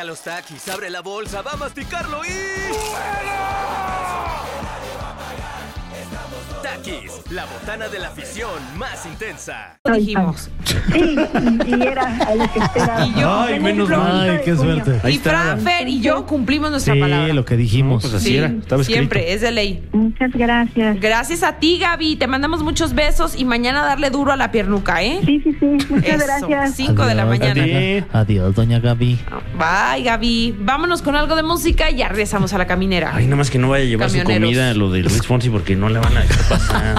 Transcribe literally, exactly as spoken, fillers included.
A los taquis, abre la bolsa, va a masticarlo y... Takis, la botana de la afición más intensa. Lo dijimos. Sí, y era a lo que esperaba. Y yo Ay, menos cumplo. mal. Ay, qué suerte. Ahí Y está. Fran, Fer y yo cumplimos nuestra Sí, palabra. lo que dijimos. No, pues así Sí, era, estaba escrito. siempre, es de ley. Muchas gracias. Gracias a ti, Gaby. Te mandamos muchos besos y mañana darle duro a la piernuca, ¿eh? Sí, sí, sí. Muchas Eso, gracias. cinco de la Adiós, mañana. Adiós. Adiós, doña Gaby. Bye, Gaby. Vámonos con algo de música y ya regresamos a la caminera. Ay, nada más que no vaya a llevar su Camioneros. comida a lo de Luis Fonsi porque no le van a dejar pasar.